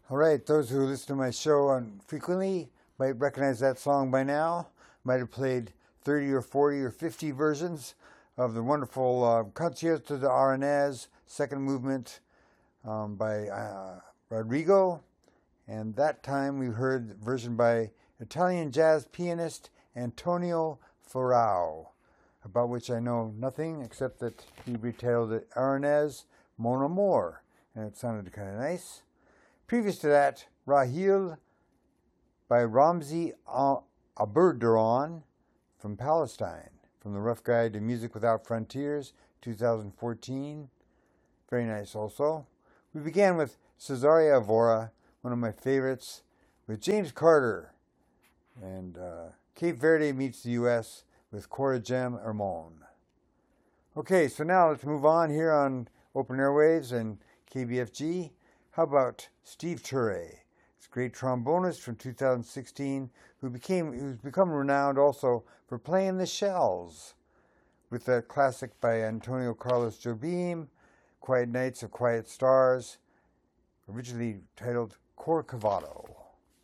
All right, those who listen to my show frequently might recognize that song by now. Might have played 30 or 40 or 50 versions of the wonderful Concerto d'Aranès, second movement by Rodrigo. And that time we heard a version by Italian jazz pianist Antonio Ferrao, about which I know nothing except that he retitled it Aranès Mon Amour, and it sounded kind of nice. Previous to that, Rahil by Ramzi Aberderon from Palestine, from the Rough Guide to Music Without Frontiers, 2014. Very nice also. We began with Cesaria Evora, one of my favorites, with James Carter. And Cape Verde meets the U.S. with Cora Jem Hermon. Okay, so now let's move on here on Open Airwaves and KBFG. How about Steve Turre? This great trombonist from 2016 who's become renowned also for playing the shells with that classic by Antonio Carlos Jobim, Quiet Nights of Quiet Stars, originally titled Corcovado.